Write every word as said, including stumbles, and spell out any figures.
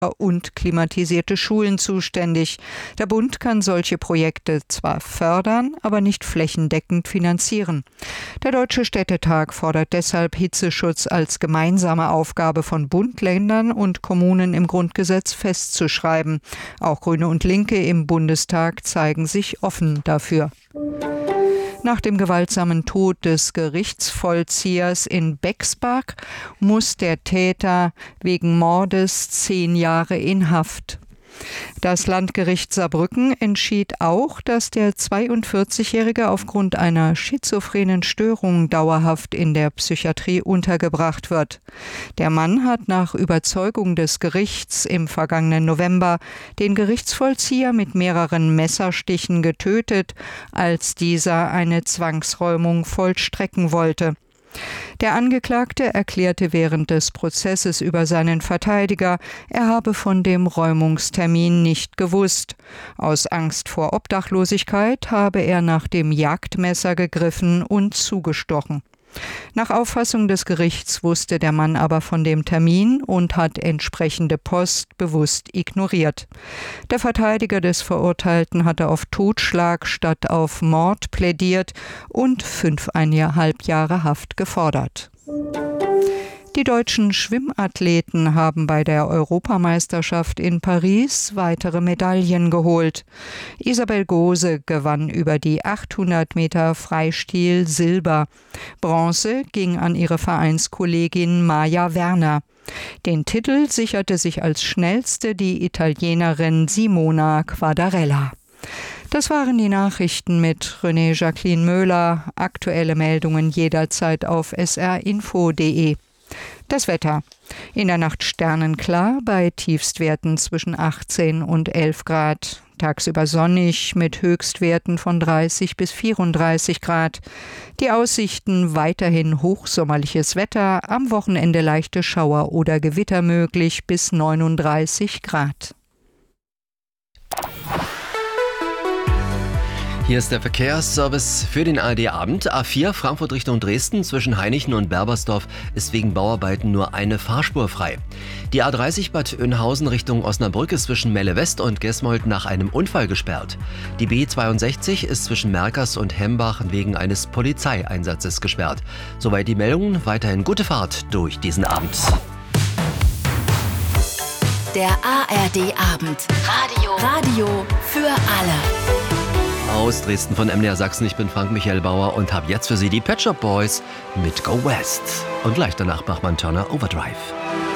und klimatisierte Schulen zuständig. Der Bund kann solche Projekte zwar fördern, aber nicht flächendeckend finanzieren. Der Deutsche Städtetag fordert deshalb Hitzeschutz als gemeinsame Aufgabe von Bund, Ländern und Kommunen im Grundgesetz festzuschreiben. Auch Grüne und Linke im Bundestag zeigen sich offen dafür. Nach dem gewaltsamen Tod des Gerichtsvollziehers in Bexbach muss der Täter wegen Mordes zehn Jahre in Haft. Das Landgericht Saarbrücken entschied auch, dass der zweiundvierzigjährige aufgrund einer schizophrenen Störung dauerhaft in der Psychiatrie untergebracht wird. Der Mann hat nach Überzeugung des Gerichts im vergangenen November den Gerichtsvollzieher mit mehreren Messerstichen getötet, als dieser eine Zwangsräumung vollstrecken wollte. Der Angeklagte erklärte während des Prozesses über seinen Verteidiger, er habe von dem Räumungstermin nicht gewusst. Aus Angst vor Obdachlosigkeit habe er nach dem Jagdmesser gegriffen und zugestochen. Nach Auffassung des Gerichts wusste der Mann aber von dem Termin und hat entsprechende Post bewusst ignoriert. Der Verteidiger des Verurteilten hatte auf Totschlag statt auf Mord plädiert und fünfeinhalb Jahre Haft gefordert. Die deutschen Schwimmathleten haben bei der Europameisterschaft in Paris weitere Medaillen geholt. Isabel Gose gewann über die achthundert Meter Freistil Silber. Bronze ging an ihre Vereinskollegin Maja Werner. Den Titel sicherte sich als schnellste die Italienerin Simona Quadarella. Das waren die Nachrichten mit René Jacqueline Möhler. Aktuelle Meldungen jederzeit auf s r info punkt d e. Das Wetter. In der Nacht sternenklar bei Tiefstwerten zwischen achtzehn und elf Grad. Tagsüber sonnig mit Höchstwerten von dreißig bis vierunddreißig Grad. Die Aussichten weiterhin hochsommerliches Wetter, am Wochenende leichte Schauer oder Gewitter möglich bis neununddreißig Grad. Hier ist der Verkehrsservice für den A R D-Abend. A vier Frankfurt Richtung Dresden zwischen Hainichen und Berbersdorf ist wegen Bauarbeiten nur eine Fahrspur frei. Die A dreißig Bad Oeynhausen Richtung Osnabrück ist zwischen Melle West und Gesmold nach einem Unfall gesperrt. Die B zweiundsechzig ist zwischen Merkers und Hembach wegen eines Polizeieinsatzes gesperrt. Soweit die Meldungen. Weiterhin gute Fahrt durch diesen Abend. Der A R D-Abend. Radio. Radio für alle. Aus Dresden von M D R Sachsen, ich bin Frank-Michael Bauer und habe jetzt für Sie die Pet Shop Boys mit Go West. Und gleich danach Bachmann Turner Overdrive.